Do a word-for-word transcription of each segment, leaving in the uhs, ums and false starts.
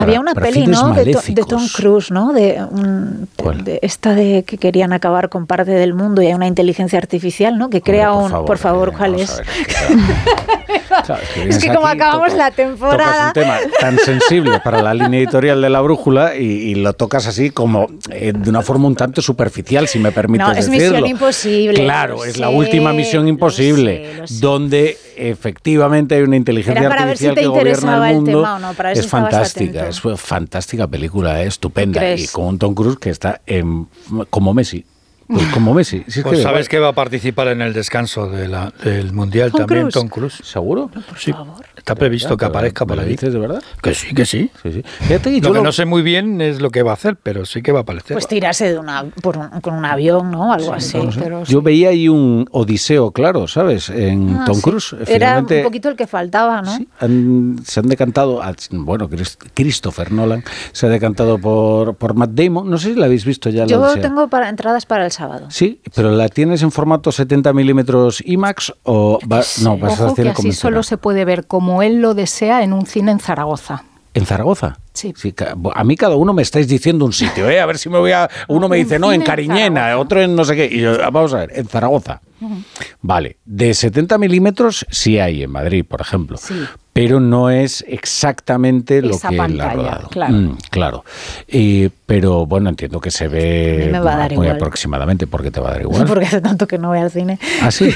Había una peli, ¿no? De, to, de Tom Cruise, ¿no? De, un, de, de esta de que querían acabar con parte del mundo y hay una inteligencia artificial, ¿no? Que crea Hombre, por un... Favor, por favor, eh, ¿cuál es? Claro, es que, es que como acabamos toco, la temporada... Tocas un tema tan sensible para la línea editorial de La Brújula y, y lo tocas así como eh, de una forma un tanto superficial, si me permites no, es decirlo. Misión Imposible. Claro, es sé, la última Misión Imposible, lo sé, lo sé. Donde efectivamente hay una inteligencia artificial si que gobierna el mundo. El tema, ¿no? Para eso es fantástica, es fantástica película, ¿eh? Estupenda. Y con un Tom Cruise que está en, como Messi. Pues como Messi. Si es pues que sabes que va a participar en el descanso de la, del Mundial Tom también, Cruise. Tom Cruise. ¿Seguro? No, por sí. favor. Está previsto que aparezca por ahí. ¿Dices de verdad? Que sí, que sí. sí, sí. Fíjate, lo yo que lo... no sé muy bien es lo que va a hacer, pero sí que va a aparecer. Pues tirarse de una, por un, con un avión, ¿no? Algo sí, así. No sé. Pero yo sí. veía ahí un Odiseo, claro, ¿sabes? En ah, Tom sí. Cruise. Era un poquito el que faltaba, ¿no? Sí, han, se han decantado, bueno, Christopher Nolan se ha decantado por, por Matt Damon. No sé si la habéis visto ya. Yo la Odisea. tengo para, entradas para el sábado. Sí, pero ¿la tienes en formato setenta milímetros IMAX o va, no, vas Ojo a hacer que así solo se puede ver como él lo desea en un cine en Zaragoza. ¿En Zaragoza? Sí. sí. A mí cada uno me estáis diciendo un sitio, ¿eh? A ver si me voy a... Uno me dice, no, en Cariñena, otro en no sé qué. Y yo, vamos a ver, en Zaragoza. Uh-huh. Vale, de setenta milímetros sí hay en Madrid, por ejemplo. Sí. Pero no es exactamente Esa lo que pantalla, él ha rodado. Claro. Mm, claro. Eh, pero bueno, entiendo que se ve me va a dar muy igual. aproximadamente. ¿Por qué te va a dar igual? Porque hace tanto que no voy al cine. ¿Ah, sí?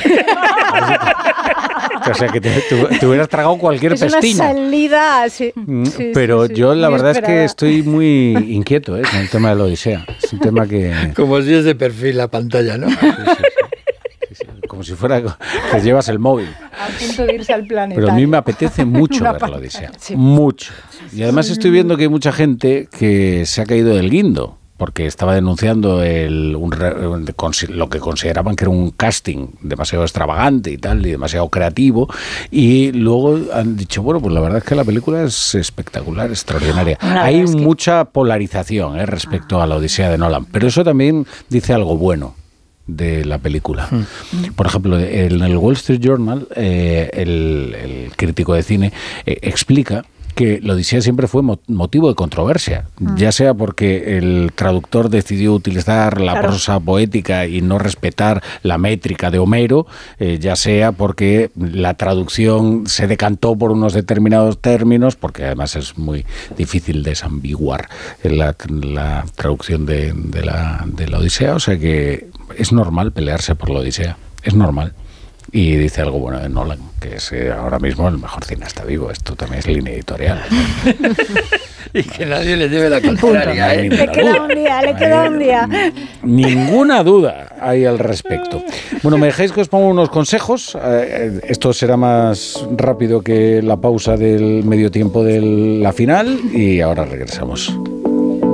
O sea, que te, te, te hubieras tragado cualquier es pestiña. Es una salida, sí. Mm, sí pero sí, sí. yo la muy verdad esperada. es que estoy muy inquieto ¿eh? con el tema de la Odisea. Es un tema que... Como si es de perfil la pantalla, ¿no? Sí, sí, sí. Sí, sí. Como si fuera que llevas el móvil. A punto de irse al planeta. Pero a mí me apetece mucho ver la Odisea. Sí. Mucho. Y además estoy viendo que hay mucha gente que se ha caído del guindo. Porque estaba denunciando el, un, lo que consideraban que era un casting demasiado extravagante y tal, y demasiado creativo, y luego han dicho, bueno, pues la verdad es que la película es espectacular, extraordinaria. Hay es mucha que... polarización ¿eh? respecto ah. a la Odisea de Nolan, pero eso también dice algo bueno de la película. Mm. Por ejemplo, en el Wall Street Journal, eh, el, el crítico de cine eh, explica que la Odisea siempre fue motivo de controversia, mm. ya sea porque el traductor decidió utilizar la claro. prosa poética y no respetar la métrica de Homero, eh, ya sea porque la traducción se decantó por unos determinados términos, porque además es muy difícil desambiguar la, la traducción de, de, la, de la Odisea, o sea que es normal pelearse por la Odisea, es normal. Y dice algo bueno de Nolan, que es eh, ahora mismo el mejor cineasta vivo. Esto también es línea editorial. Y que nadie le lleve la contraria. ¿eh? Le queda un día, le queda un día. Ninguna duda hay al respecto. Bueno, ¿me dejáis que os ponga unos consejos? Eh, esto será más rápido que la pausa del medio tiempo de la final y ahora regresamos.